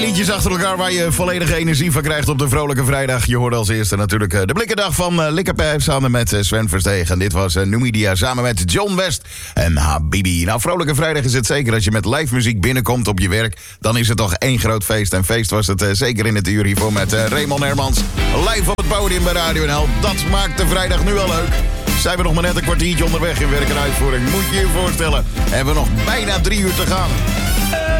Liedjes achter elkaar waar je volledige energie van krijgt op de Vrolijke Vrijdag. Je hoorde als eerste natuurlijk de Blikkendag van Likkerpijp samen met Sven Verstegen. En dit was Numidia samen met John West en Habibi. Nou, Vrolijke Vrijdag is het zeker. Als je met live muziek binnenkomt op je werk, dan is het toch één groot feest. En feest was het zeker in het uur hiervoor met Raymond Hermans. Live op het podium bij Radio NL. Dat maakt de vrijdag nu al leuk. Zijn we nog maar net een kwartiertje onderweg in werk en uitvoering. Moet je je voorstellen. Hebben we nog bijna 3 uur te gaan.